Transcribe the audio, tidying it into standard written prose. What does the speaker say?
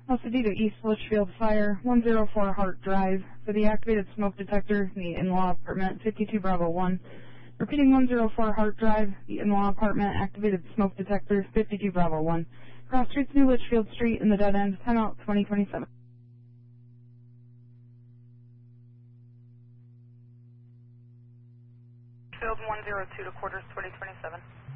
LCD to East Litchfield Fire, 104 Hart Drive, for the activated smoke detector in the in-law apartment, 52 Bravo 1. Repeating 104 Hart Drive, the in-law apartment, activated smoke detector, 52 Bravo 1. Cross Streets, New Litchfield Street, in the dead end, timeout 2027. Field 102 to quarters 2027.